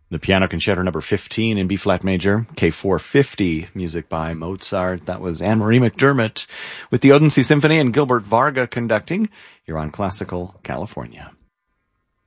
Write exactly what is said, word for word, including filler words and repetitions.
The Piano Concerto number fifteen in B-flat major, K four fifty, music by Mozart. That was Anne-Marie McDermott with the Odense Symphony and Gilbert Varga conducting. You're on Classical California.